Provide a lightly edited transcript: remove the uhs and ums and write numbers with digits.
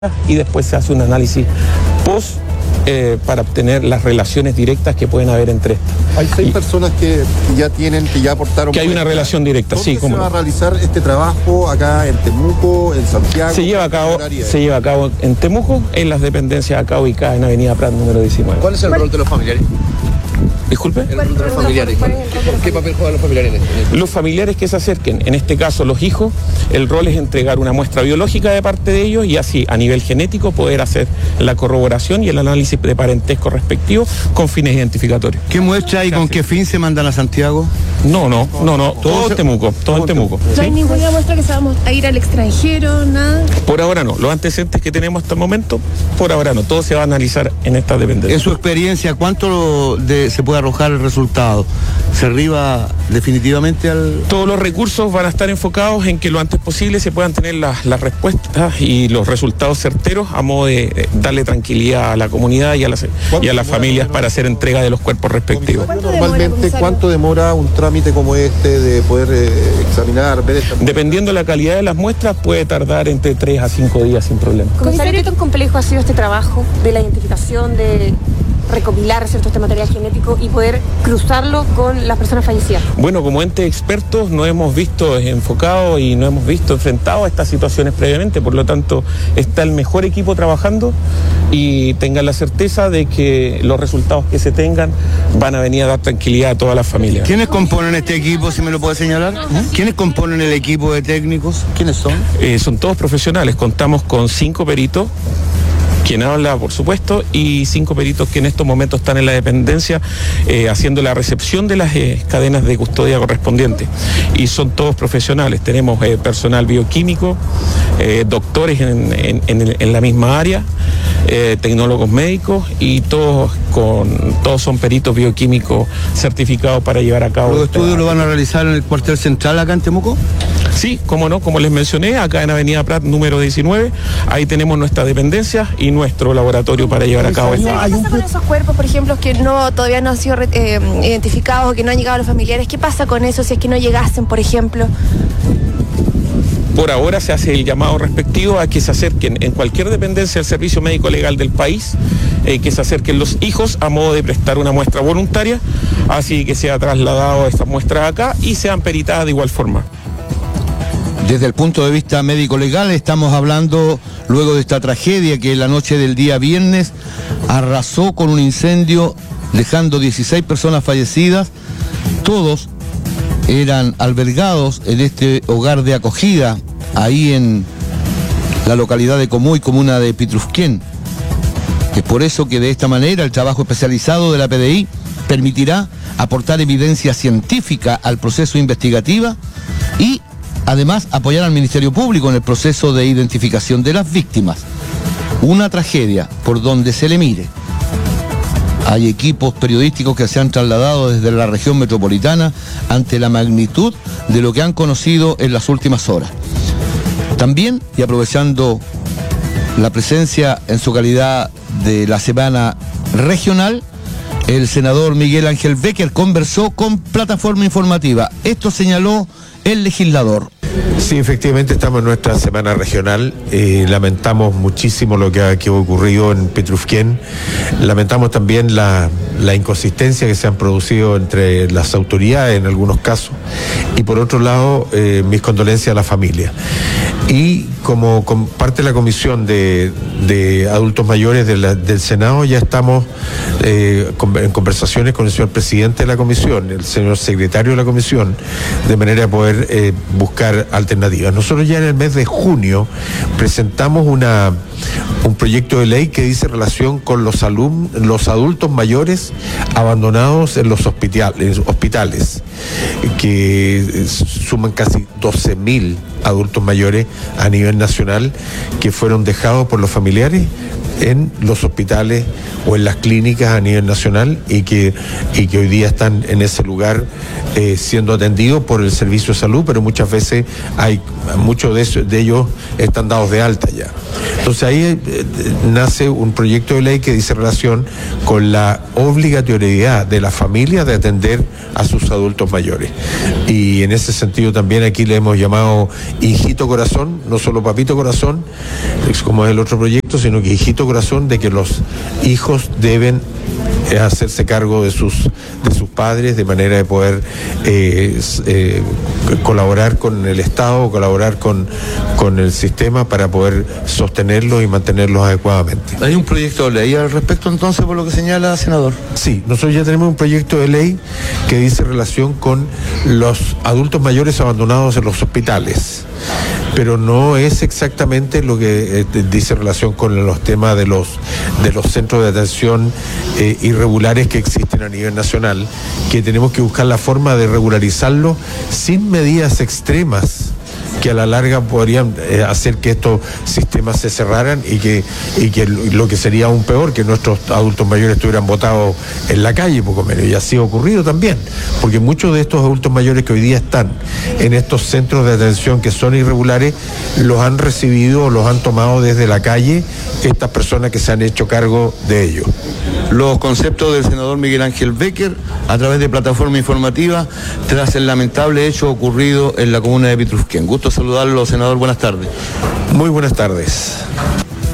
y después se hace un análisis post para obtener las relaciones directas que pueden haber entre estas. Hay 6 personas que ya aportaron. Que hay una relación directa, sí. ¿Cómo se va a realizar este trabajo acá en Temuco, en Santiago? Se lleva a cabo en Temuco, en las dependencias acá ubicadas en Avenida Prat número 19. ¿Cuál es el rol de los familiares? Disculpe. El rol de los familiares. ¿Qué papel juegan los familiares en esto? Los familiares que se acerquen, en este caso los hijos, el rol es entregar una muestra biológica de parte de ellos y así a nivel genético poder hacer la corroboración y el análisis de parentesco respectivo con fines identificatorios. ¿Qué muestra y con qué fin se mandan a Santiago? No, todo en Temuco, todo en Temuco. ¿No hay ninguna muestra que vamos a ir al extranjero, nada? Por ahora no, los antecedentes que tenemos hasta el momento, por ahora no, todo se va a analizar en esta dependencia. En su experiencia, ¿cuánto se puede arrojar el resultado? ¿Se arriba definitivamente al...? Todos los recursos van a estar enfocados en que lo antes posible se puedan tener las respuestas y los resultados certeros a modo de darle tranquilidad a la comunidad y a las familias para hacer entrega de los cuerpos respectivos. Normalmente, ¿cuánto demora un trámite como este de poder examinar, ver esta... Dependiendo de la calidad de las muestras, puede tardar entre 3 a 5 días sin problema. Comisario, ¿qué tan complejo ha sido este trabajo de la identificación, de recopilar este material genético y poder cruzarlo con las personas fallecidas? Bueno, como entes expertos nos hemos visto enfocados y nos hemos visto enfrentados a estas situaciones previamente, por lo tanto está el mejor equipo trabajando y tengan la certeza de que los resultados que se tengan van a venir a dar tranquilidad a todas las familias. ¿Quiénes componen este equipo, si me lo puede señalar? ¿Quiénes componen el equipo de técnicos? ¿Quiénes son? Son todos profesionales, contamos con 5 peritos, quien habla, por supuesto, y 5 peritos que en estos momentos están en la dependencia haciendo la recepción de las cadenas de custodia correspondientes. Y son todos profesionales. Tenemos personal bioquímico, doctores en la misma área, tecnólogos médicos y todos son peritos bioquímicos certificados para llevar a cabo. ¿Los estudios lo van a realizar en el cuartel central acá en Temuco? Sí, cómo no, como les mencioné, acá en Avenida Prat número 19, ahí tenemos nuestras dependencias y nuestro laboratorio para llevar a cabo esto. ¿Qué pasa con esos cuerpos, por ejemplo, que todavía no han sido identificados o que no han llegado a los familiares? ¿Qué pasa con eso si es que no llegasen, por ejemplo? Por ahora se hace el llamado respectivo a que se acerquen en cualquier dependencia del servicio médico legal del país, que se acerquen los hijos a modo de prestar una muestra voluntaria, así que sea trasladado esas muestras acá y sean peritadas de igual forma. Desde el punto de vista médico-legal estamos hablando luego de esta tragedia que la noche del día viernes arrasó con un incendio dejando 16 personas fallecidas. Todos eran albergados en este hogar de acogida ahí en la localidad de Comuy, comuna de Pitrufquén. Es por eso que de esta manera el trabajo especializado de la PDI permitirá aportar evidencia científica al proceso investigativo y además apoyar al Ministerio Público en el proceso de identificación de las víctimas. Una tragedia por donde se le mire. Hay equipos periodísticos que se han trasladado desde la región metropolitana ante la magnitud de lo que han conocido en las últimas horas. También, y aprovechando la presencia en su calidad de la semana regional, el senador Miguel Ángel Becker conversó con Plataforma Informativa. Esto señaló el legislador. Sí, efectivamente estamos en nuestra semana regional. Lamentamos muchísimo lo que ha ocurrido en Pitrufquén. Lamentamos también la inconsistencia que se han producido entre las autoridades en algunos casos. Y por otro lado, mis condolencias a la familia. Y como parte de la comisión de adultos mayores del Senado, ya estamos en conversaciones con el señor presidente de la comisión, el señor secretario de la comisión, de manera de poder buscar alternativas. Nosotros ya en el mes de junio presentamos un proyecto de ley que dice relación con los adultos mayores abandonados en los hospitales, que suman casi 12.000 adultos mayores a nivel nacional que fueron dejados por los familiares en los hospitales o en las clínicas a nivel nacional y que hoy día están en ese lugar siendo atendidos por el servicio de salud, pero muchas veces muchos de ellos están dados de alta ya. Entonces ahí nace un proyecto de ley que dice relación con la obligatoriedad de la familia de atender a sus adultos mayores. Y en ese sentido también aquí le hemos llamado hijito corazón, no solo papito corazón, como es el otro proyecto, sino que hijito corazón, de que los hijos deben hacerse cargo de sus padres, de manera de poder colaborar con el Estado, colaborar con el sistema para poder sostenerlos y mantenerlos adecuadamente. ¿Hay un proyecto de ley al respecto entonces, por lo que señala, senador? Sí, nosotros ya tenemos un proyecto de ley que dice relación con los adultos mayores abandonados en los hospitales, pero no es exactamente lo que dice relación con los temas de los centros de atención irregulares que existen a nivel nacional, que tenemos que buscar la forma de regularizarlo sin medidas extremas que a la larga podrían hacer que estos sistemas se cerraran y que lo que sería aún peor, que nuestros adultos mayores estuvieran botados en la calle, poco menos, y así ha ocurrido también, porque muchos de estos adultos mayores que hoy día están en estos centros de atención que son irregulares, los han recibido o los han tomado desde la calle estas personas que se han hecho cargo de ellos. Los conceptos del senador Miguel Ángel Becker a través de plataforma informativa tras el lamentable hecho ocurrido en la comuna de Petrufquén. Gusto saludarlo, senador, buenas tardes. Muy buenas tardes.